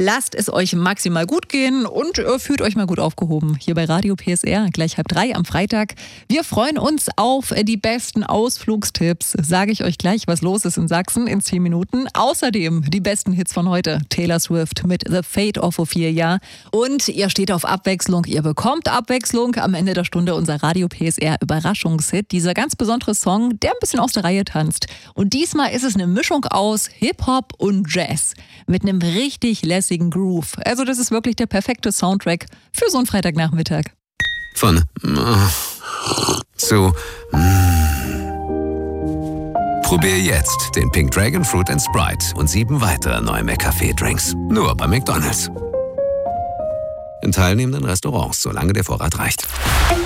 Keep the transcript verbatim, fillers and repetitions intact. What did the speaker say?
Lasst es euch maximal gut gehen und äh, fühlt euch mal gut aufgehoben. Hier bei Radio P S R, gleich halb drei am Freitag. Wir freuen uns auf die besten Ausflugstipps. Sage ich euch gleich, was los ist in Sachsen in zehn Minuten. Außerdem die besten Hits von heute. Taylor Swift mit The Fate of Ophelia. Und ihr steht auf Abwechslung, ihr bekommt Abwechslung. Am Ende der Stunde unser Radio P S R Überraschungshit. Dieser ganz besondere Song, der ein bisschen aus der Reihe tanzt. Und diesmal ist es eine Mischung aus Hip-Hop und Jazz. Mit einem richtig lässigen Groove. Also das ist wirklich der perfekte Soundtrack für so einen Freitagnachmittag. Von zu Probier jetzt den Pink Dragon Fruit and Sprite und sieben weitere neue McCafé-Drinks. Nur bei McDonald's. In teilnehmenden Restaurants, solange der Vorrat reicht.